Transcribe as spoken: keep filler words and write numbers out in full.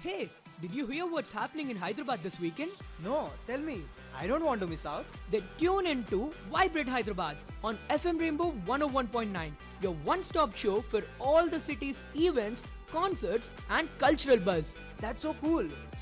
Hey, did you hear what's happening in Hyderabad this weekend? No, tell me. I don't want to miss out. Then tune in to Vibrate Hyderabad on F M Rainbow one oh one point nine, your one-stop show for all the city's events, concerts and cultural buzz. That's so cool.